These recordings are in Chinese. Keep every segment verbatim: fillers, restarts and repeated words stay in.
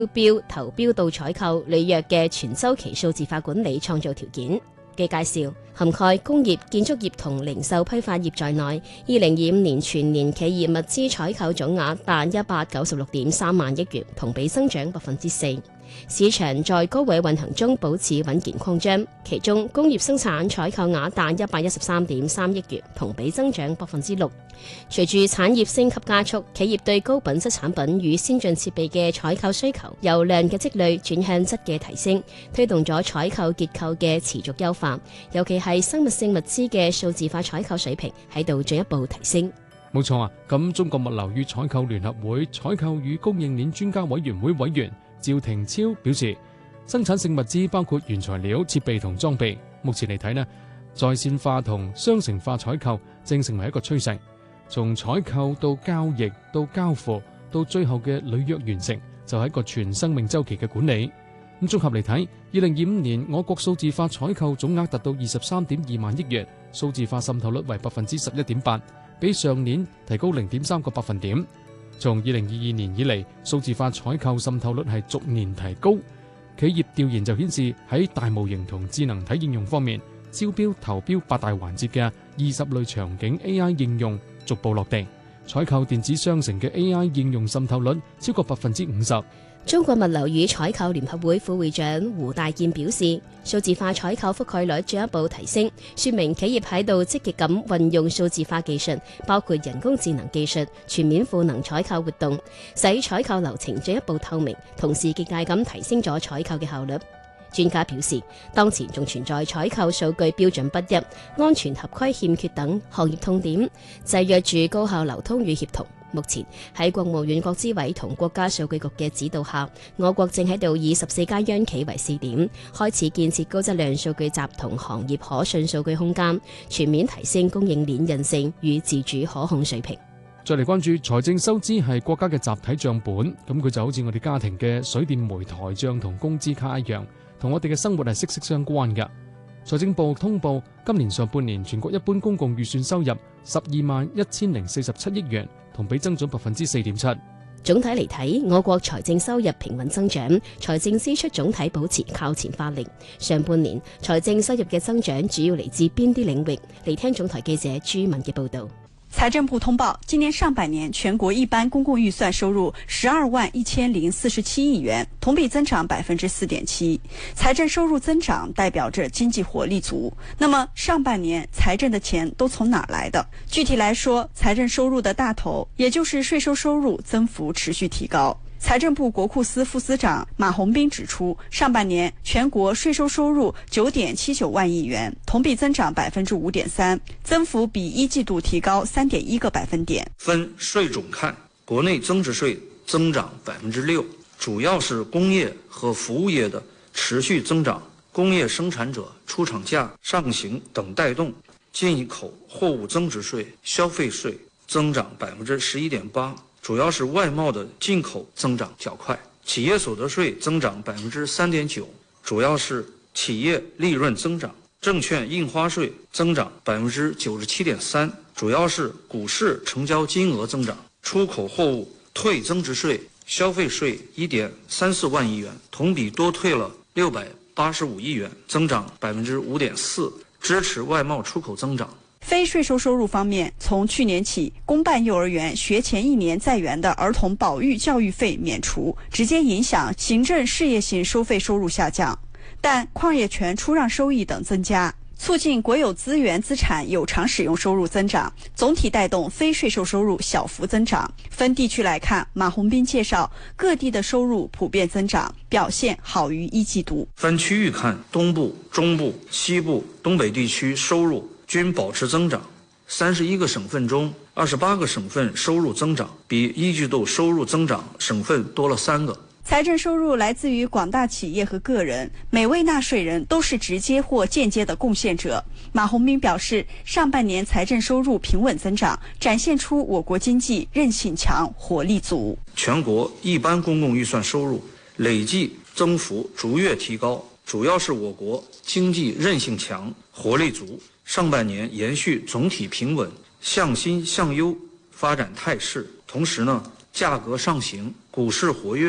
標投標到採購履約嘅全周期數字化管理創造條件。據介紹，涵蓋工業、建築業同零售批發業在內，二零二五年全年企業物資採購總額達一百九十六點三萬億元，同比增長百分之四。市場在高位運行中保持穩健擴張，其中工業生產採購額達一百一十三點三億元，同比增長百分之六。隨住產業升級加速，企業對高品質產品與先進設備嘅採購需求由量嘅積累轉向質嘅提升，推動咗採購結構嘅持續優化，尤其係生物性物資嘅數字化採購水平喺度進一步提升。 冇錯啊，咁中國物流與採購聯合會採購與供應鏈專家委員會委員趙廷超表示，生產性物資包括原材料、設備同裝備，目前嚟睇呢，在線化同商城化採購正成為一個趨勢。從採購到交易到交付到最後嘅履約完成，就係一個全生命週期嘅管理。咁綜合嚟睇，二零二五年我國數字化採購總額達到二十三點二萬億元，數字化滲透率為百分之十一點八，比上年提高零點三個百分點。從二零二二年以嚟，數字化採購滲透率係逐年提高。企業調研就顯示，喺大模型同智能體應用方面，招標投標八大環節嘅二十類場景 A I 應用逐步落地，採購電子商城嘅 A I 應用滲透率超過百分之五十。 中國物流與採購聯合會副會長胡大健表示，數字化採購覆蓋率進一步提升，說明企業喺度積極咁運用數字化技術，包括人工智能技術，全面賦能採購活動，使採購流程進一步透明，同時極大咁提升咗採購嘅效率。專家表示，當前仲存在採購數據標準不一、安全合規欠缺等行業痛點，制約住高效流通與協同。目前喺國務院國資委同國家數據局嘅指導下，我國正喺度以十四間央企為試點，開始建設高質量數據集同行業可信數據空間，全面提升供應鏈韌性與自主可控水平。 再嚟關注財政收支係國家嘅集體賬本，咁佢就好似我哋家庭嘅水電煤台賬同工資卡一樣，同我哋嘅生活係息息相關嘅。財政部通報今年上半年全國一般公共預算收入十二萬一千零四十七億元，同比增長百分之四點七。 總體嚟睇，我國財政收入平穩增長，財政支出總體保持靠前發力。上半年財政收入嘅增長主要嚟自邊啲領域？嚟聽總台記者朱敏嘅報道。 財政部通報，今年上半年全國一般公共預算收入十二萬一千零四十七億元，同比增長百分之四點七。財政收入增長代表着經濟活力足。那麼上半年財政的錢都從哪來的？具體來說，財政收入的大頭，也就是稅收收入增幅持續提高。財政部國庫司副司長馬洪斌指出，上半年全國稅收收入九點七九萬億元，同比增長百分之五點三，增幅比一季度提高三點一個百分點。 分稅種看，國內增值稅增長百分之六，主要是工業和服務業的持續增長，工業生產者出廠價上行等帶動。進口貨物增值稅、消費稅增長百分之十一點八。主要是外貿的進口增長較快，企業所得稅增長百分之三點九，主要是企業利潤增長；證券印花稅增長百分之九十七點三，主要是股市成交金額增長；出口貨物退增值稅、消費稅一點三四萬億元，同比多退了六百八十五億元，增長百分之五點四，支持外貿出口增長。 非稅收收入方面，從去年起，公辦幼兒園學前一年在園的兒童保育教育費免除，直接影響行政事業性收費收入下降，但礦業權出讓收益等增加，促進國有資源資產有償使用收入增長，總體帶動非稅收收入小幅增長。分地區來看，馬洪斌介紹，各地的收入普遍增長，表現好於一季度。 分區域看，東部、中部、西部、東北地區收入均保持增長，三十一個省份中，二十八個省份收入增長，比一季度收入增長省份多了三個。 財政收入來自於廣大企業和個人，每位納稅人都是直接或間接的貢獻者。馬洪斌表示，上半年財政收入平穩增長，展現出我國經濟韌性強、活力足。 全國一般公共預算收入累計增幅逐月提高，主要是我國經濟韌性強、活力足。上半年延續總體平穩、向新向優發展態勢，同時呢，價格上行，股市活躍，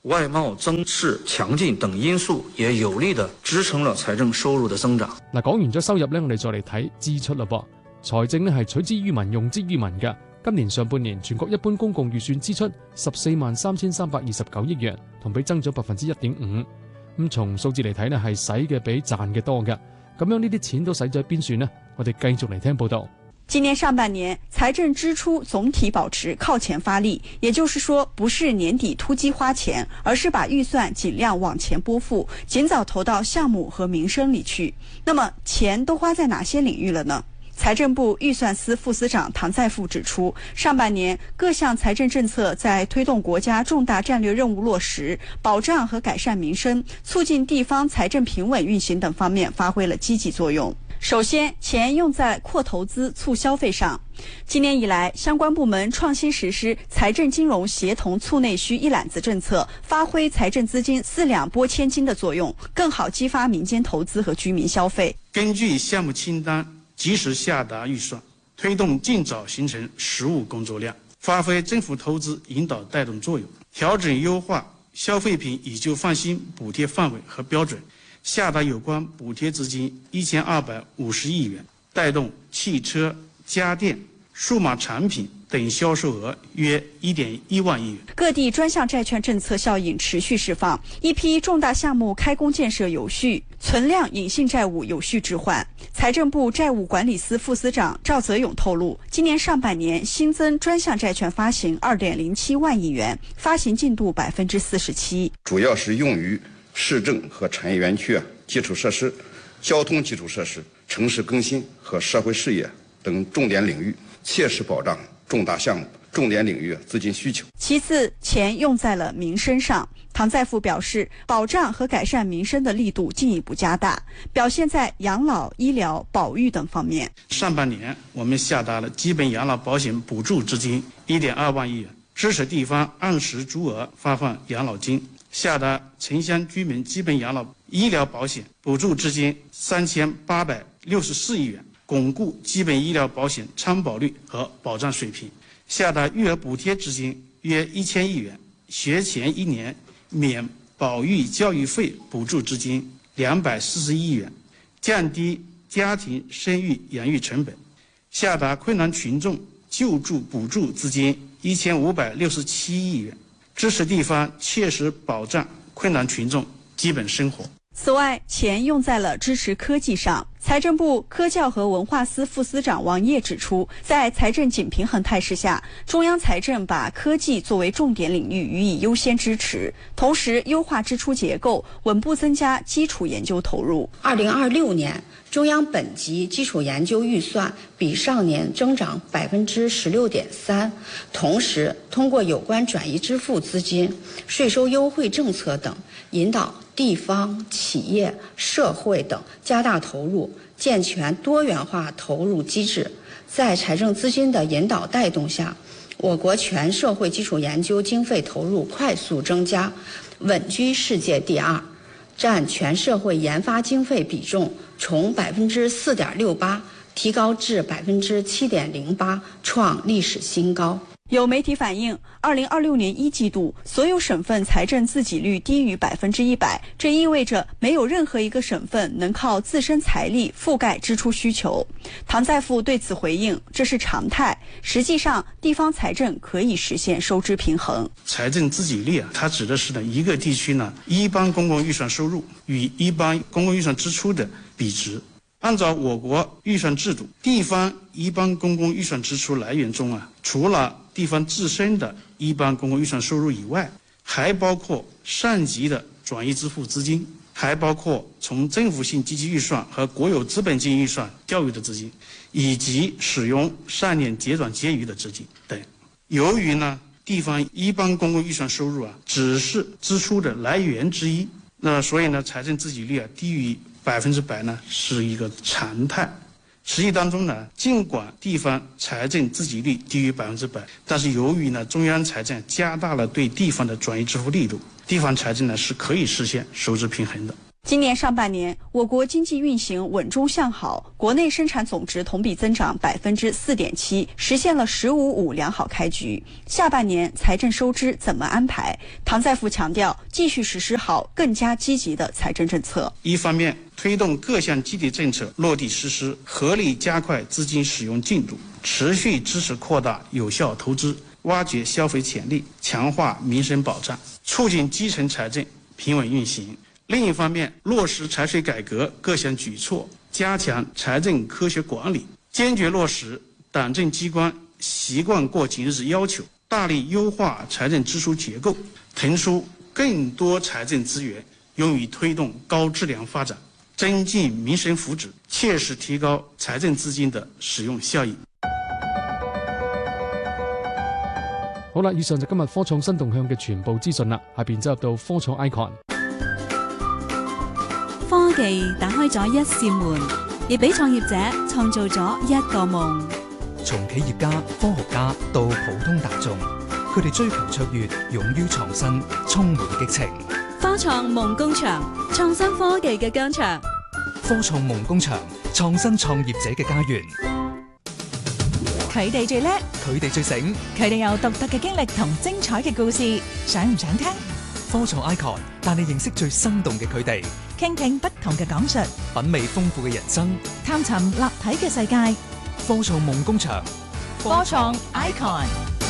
外贸增势强劲等因素也有力地支撐了財政收入的增長。 嗱，講完咗收入呢，我哋再嚟睇支出啦噃。財政呢係取之於民，用之於民嘅。今年上半年全國一般公共預算支出十四萬三千三百二十九億元，同比增長百分之一點五。咁從數字嚟睇呢，係使嘅比賺嘅多嘅。咁樣呢啲錢都使咗喺邊算呢？我哋繼續嚟聽報道。 今年上半年，財政支出總體保持靠前發力，也就是說，不是年底突擊花錢，而是把預算盡量往前撥付，盡早投到項目和民生裏去。那麼，錢都花在哪些領域了呢？財政部預算司副司長唐在富指出，上半年各項財政政策在推動國家重大戰略任務落實、保障和改善民生、促進地方財政平穩運行等方面發揮了積極作用。首先，錢用在擴投資、促消費上。今年以來，相關部門創新實施財政金融協同促內需一攬子政策，發揮財政資金四兩撥千斤的作用，更好激發民間投資和居民消費。 根據項目清單，及時下達預算，推動盡早形成實務工作量，發揮政府投資引導帶動作用，調整優化消費品以舊換新補貼範圍和標準，下達有關補貼資金一千二百五十億元，帶動汽車、家電、數碼產品等銷售額約一點一萬億元。 各地專項債券政策效應持續釋放，一批重大項目開工建設有序，存量隱性債務有序置換。財政部債務管理司副司長趙澤勇透露，今年上半年新增專項債券發行二點零七萬億元，發行進度百分之四十七， 主要是用於市政和產業園區、基礎設施、交通基礎設施、城市更新和社會事業等重點領域，切實保障重大項目、重點領域資金需求。 其次，錢用在了民生上。唐在富表示，保障和改善民生的力度進一步加大，表現在養老、醫療、保育等方面。 上半年，我們下達了基本養老保險補助資金一點二萬億元，支持地方按時足額發放養老金；下達城鄉居民基本養老醫療保險補助資金三千八百六十四億元，鞏固基本醫療保險參保率和保障水平；下達育兒補貼資金約一千億元，學前一年免保育教育費補助資金兩百四十億元，降低家庭生育養育成本；下達困難群眾救助補助資金一千五百六十七億元，支持地方切實保障困難群眾基本生活。 此外，錢用在了支持科技上。財政部科教和文化司副司長王燁指出，在財政緊平衡態勢下，中央財政把科技作為重點領域予以優先支持，同時優化支出結構，穩步增加基礎研究投入。 二零二六年，中央本級基礎研究預算比上年增長百分之十六點三，同時通過有關轉移支付資金、稅收優惠政策等，引導地方、企業、社會等加大投入，健全多元化投入機制。在財政資金的引導帶動下，我國全社會基礎研究經費投入快速增加，穩居世界第二，佔全社會研發經費比重從百分之四點六八提高至百分之七點零八，創歷史新高。 有媒體反映，二零二六年一季度所有省份財政自給率低於百分之一百，這意味着沒有任何一個省份能靠自身財力覆蓋支出需求。唐在富對此回應，這是常態，實際上地方財政可以實現收支平衡。 財政自給率啊，它指的是呢一個地區呢一般公共預算收入與一般公共預算支出的比值。按照我國預算制度，地方一般公共預算支出來源中啊，除了地方自身的一般公共預算收入以外，還包括上級的轉移支付資金，還包括從政府性積極預算和國有資本金預算調用的資金，以及使用上年結轉結餘的資金等。由於呢，地方一般公共預算收入啊，只是支出的來源之一，那所以呢，財政自給率啊低於百分之百呢是一個常態。實際當中呢，儘管地方財政自給率低於百分之百，但是由於呢中央財政加大了對地方的轉移支付力度，地方財政呢是可以實現收支平衡的。 今年上半年，我国经济运行稳中向好，国内生产总值同比增长百分之四点七，实现了“十五五”良好开局。下半年财政收支怎么安排？唐在富强调，继续实施好更加积极的财政政策。 一方面，推动各项基地政策落地实施，合理加快资金使用进度，持续支持扩大有效投资，挖掘消费潜力，强化民生保障，促进基层财政平稳运行。另一方面，落实财税改革各项举措，加强财政科学管理，坚决落实党政机关习惯过节日要求，大力优化财政支出结构，腾出更多财政资源用于推动高质量发展，增进民生福祉，切实提高财政资金的使用效益。 好啦，以上就今日科創新動向嘅全部資訊啦，下邊走入到科創 icon。 科技打開咗一扇門，亦俾創業者創造咗一個夢。 從企業家、科學家到普通大眾，佢哋追求卓越，勇於創新，充滿激情。 科創夢工場，創新科技嘅疆場。 科創夢工場，創新創業者嘅家園。 佢哋最叻， 佢哋最醒， 佢哋有獨特嘅經歷同精彩嘅故事，想唔想聽？ 科創 icon 帶你認識最生動嘅佢哋， 傾聽不同嘅講述， 品味豐富嘅人生， 探尋立體嘅世界。 科創夢工場， 科創 icon。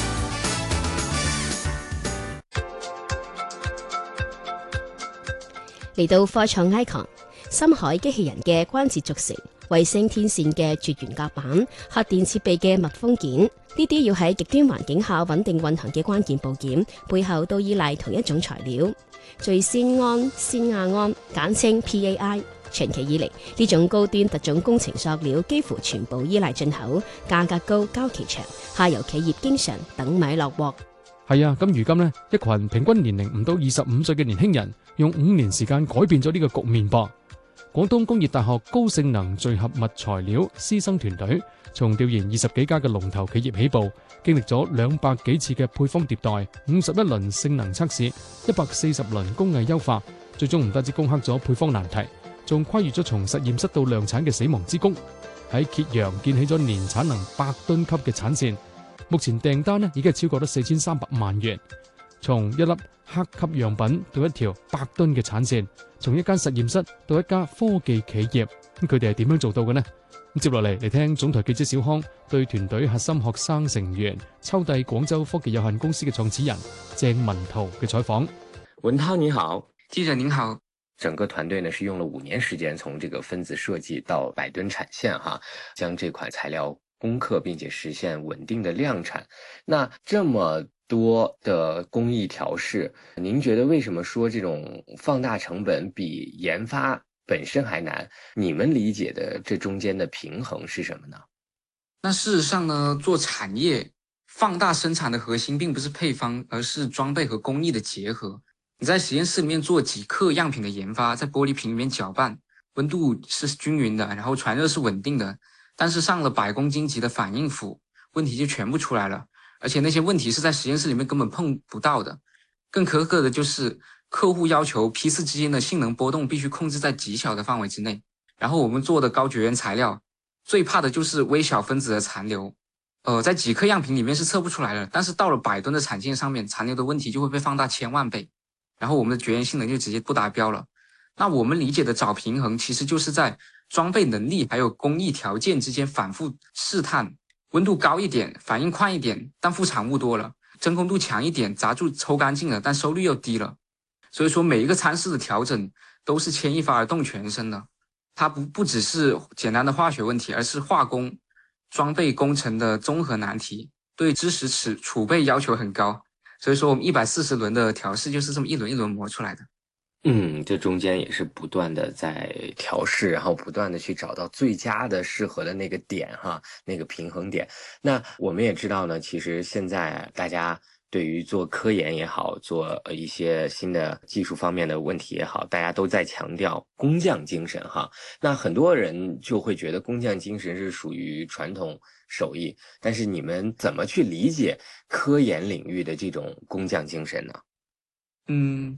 嚟到科創 icon，深海機器人嘅關節續成、衛星天線嘅絕緣甲板、核電設備嘅密封件，呢啲要喺極端環境下穩定運行嘅關鍵部件，背後都依賴同一種材料——聚酰胺酰亞胺，簡稱 P A I。長期以嚟，呢種高端特種工程塑料幾乎全部依賴進口，價格高、交期長，下游企業經常等米落鑊。 係啊，咁如今呢，一群平均年齡唔到二十五歲嘅年輕人，用五年時間改變咗呢個局面噃。廣東工業大學高性能聚合物材料師生團隊，從調研二十幾家嘅龍頭企業起步，經歷咗兩百幾次嘅配方迭代、五十一輪性能測試、一百四十輪工藝優化，最終唔單止攻克咗配方難題，仲跨越咗從實驗室到量產嘅死亡之谷，喺揭陽建起咗年產能百噸級嘅產線。目前訂單呢已經係超過咗四千三百萬元，從一粒黑級樣品到一條百噸嘅產線，從一間實驗室到一家科技企業，咁佢哋係點樣做到嘅呢？咁接落嚟嚟聽總台記者小康對團隊核心學生成員秋帝廣州科技有限公司嘅創始人鄭文濤嘅採訪。 文濤你好， 記者您好。 整個團隊呢是用了五年時間，從這個分子設計到百噸產線哈，將這款材料攻克並且實現穩定的量產。那這麼多的工藝調試，您覺得為什麼說這種放大成本比研發本身還難？你們理解的這中間的平衡是什麼呢？ 那事實上呢，做產業放大生產的核心並不是配方，而是裝備和工藝的結合。你在實驗室裡面做幾克樣品的研發，在玻璃瓶裡面攪拌，溫度是均勻的，然後傳熱是穩定的，但是上了百公斤級的反應釜，問題就全部出來了，而且那些問題是在實驗室裡面根本碰不到的。更苛刻的就是客戶要求批次之間的性能波動必須控制在極小的範圍之內，然後我們做的高絕緣材料最怕的就是微小分子的殘留，呃，在幾克樣品裡面是測不出來的，但是到了百噸的產線上面，殘留的問題就會被放大千萬倍，然後我們的絕緣性能就直接不達標了。那我們理解的找平衡，其實就是在裝備能力還有工藝條件之間反覆試探，溫度高一點，反應快一點，但副產物多了；真空度強一點，閘柱抽乾淨了，但收率又低了。所以說每一個參數的調整都是牽一髮而動全身的，它不不只是簡單的化學問題，而是化工、裝備工程的綜合難題，對知識儲儲備要求很高。所以說我們一百四十輪的調試就是這麼一輪一輪磨出來的。 嗯，這中間也是不斷的在調試，然後不斷的去找到最佳的適合的那個點哈，那個平衡點。那我們也知道呢，其實現在大家對於做科研也好，做一些新的技術方面的問題也好，大家都在強調工匠精神哈。那很多人就會覺得工匠精神是屬於傳統手藝，但是你們怎麼去理解科研領域的這種工匠精神呢？ 嗯。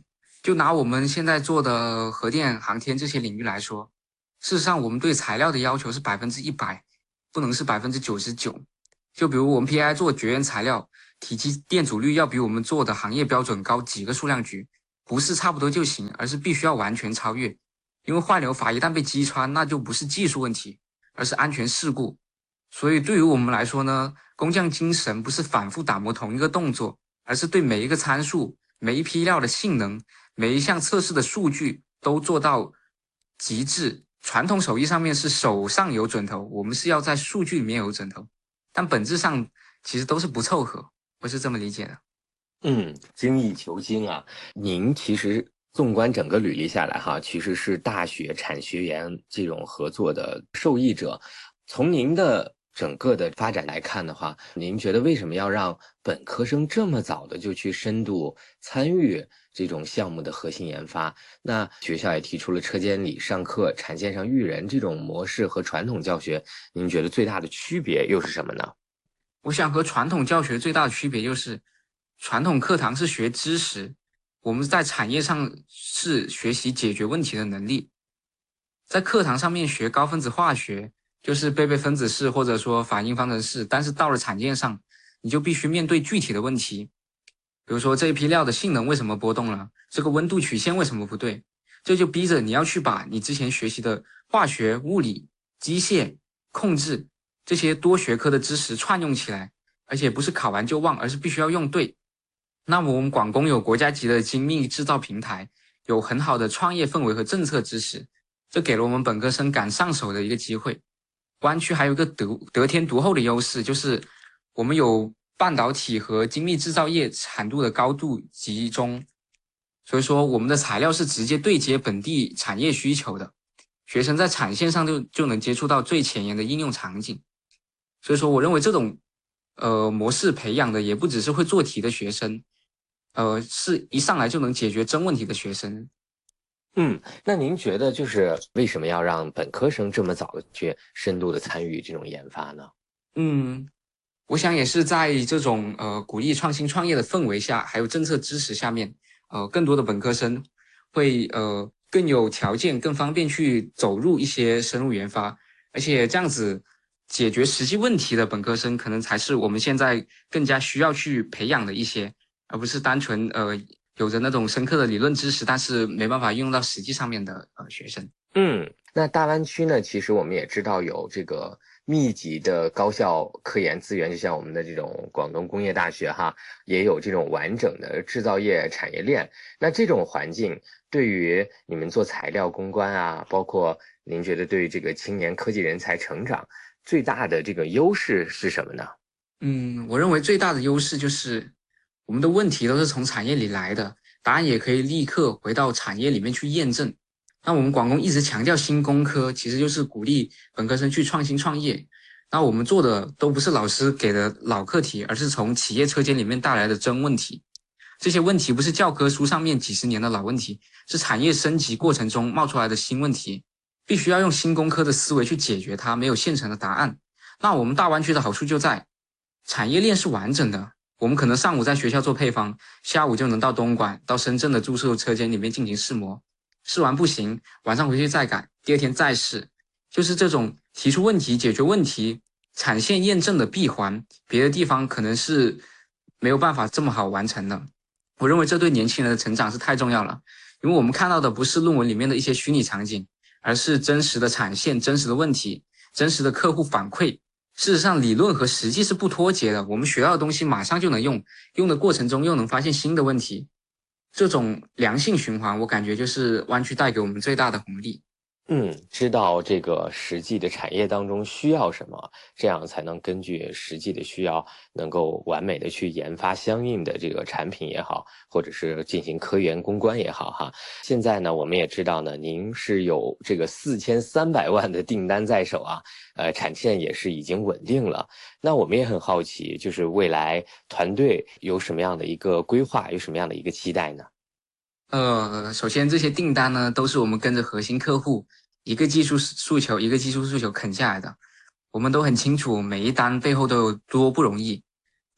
就拿我们现在做的核电、航天这些领域来说，事实上我们对材料的要求是百分之一百，不能是百分之九十九。就比如我们 P I 做绝缘材料，体积电阻率要比我们做的行业标准高几个数量级，不是差不多就行，而是必须要完全超越。因为坏流阀一旦被击穿，那就不是技术问题，而是安全事故。所以对于我们来说呢，工匠精神不是反复打磨同一个动作，而是对每一个参数、每一批料的性能、每一项测试的数据都做到极致。传统手艺上面是手上有准头，我们是要在数据里面有准头，但本质上其实都是不凑合，我是这么理解的。 嗯，精益求精啊！您其实纵观整个履历下来哈，其实是大学产学研这种合作的受益者。从您的整个的发展来看的话，您觉得为什么要让本科生这么早的就去深度参与这种项目的核心研发？那学校也提出了车间里上课、产线上育人这种模式和传统教学，您觉得最大的区别又是什么呢？ 我想和传统教学最大的区别就是，传统课堂是学知识，我们在产业上是学习解决问题的能力。在课堂上面学高分子化学，就是贝贝分子式或者说反应方程式，但是到了产业上，你就必须面对具体的问题，比如说这一批料的性能为什么波动了，这个温度曲线为什么不对，这就逼着你要去把你之前学习的化学、物理、机械、控制这些多学科的知识串用起来，而且不是考完就忘，而是必须要用对。那么我们广工有国家级的精密制造平台，有很好的创业氛围和政策支持，这给了我们本科生赶上手的一个机会。湾区还有一个得得天独厚的优势，就是我们有半导体和精密制造业产度的高度集中，所以说我们的材料是直接对接本地产业需求的，学生在产线上就就能接触到最前沿的应用场景。所以说我认为这种呃模式培养的也不只是会做题的学生，呃是一上来就能解决真问题的学生。 嗯，那您觉得就是为什么要让本科生这么早的去深度的参与这种研发呢？ 嗯，我想也是在这种呃鼓励创新创业的氛围下，还有政策支持下面，呃，更多的本科生会呃更有条件、更方便去走入一些深入研发，而且这样子解决实际问题的本科生，可能才是我们现在更加需要去培养的一些，而不是单纯呃。有着那种深刻的理论知识，但是没办法运用到实际上面的呃学生。 嗯，那大湾区呢，其实我们也知道有这个密集的高校科研资源，就像我们的这种广东工业大学哈，也有这种完整的制造业产业链。那这种环境对于你们做材料攻关啊，包括您觉得对于这个青年科技人才成长最大的这个优势是什么呢？ 嗯，我认为最大的优势就是我们的问题都是从产业里来的，答案也可以立刻回到产业里面去验证。那我们广工一直强调新工科，其实就是鼓励本科生去创新创业。那我们做的都不是老师给的老课题，而是从企业车间里面带来的真问题。这些问题不是教科书上面几十年的老问题，是产业升级过程中冒出来的新问题，必须要用新工科的思维去解决它，没有现成的答案。那我们大湾区的好处就在产业链是完整的，我们可能上午在学校做配方，下午就能到东莞、到深圳的注塑车间里面进行试模，试完不行，晚上回去再改，第二天再试。就是这种提出问题、解决问题、产线验证的闭环，别的地方可能是没有办法这么好完成的。我认为这对年轻人的成长是太重要了，因为我们看到的不是论文里面的一些虚拟场景，而是真实的产线、真实的问题、真实的客户反馈。事实上，理论和实际是不脱节的，我们学到的东西马上就能用，用的过程中又能发现新的问题，这种良性循环，我感觉就是湾区带给我们最大的红利。 嗯，知道这个实际的产业当中需要什么，这样才能根据实际的需要，能够完美的去研发相应的这个产品也好，或者是进行科研攻关也好哈。现在呢，我们也知道呢，您是有这个四千三百万的订单在手啊，呃，产线也是已经稳定了。那我们也很好奇，就是未来团队有什么样的一个规划，有什么样的一个期待呢？ 呃，首先这些订单呢，都是我们跟着核心客户一个技术诉求一个技术诉求啃下来的，我们都很清楚每一单背后都有多不容易。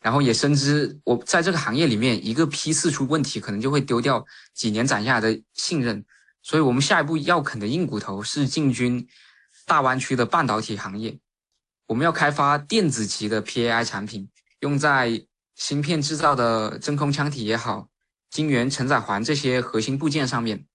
然后也深知我在这个行业里面一个批次出问题，可能就会丢掉几年攒下来的信任。所以我们下一步要啃的硬骨头是进军大湾区的半导体行业。我们要开发电子级的 P A I 产品，用在芯片制造的真空腔体也好，晶圆承载环这些核心部件上面。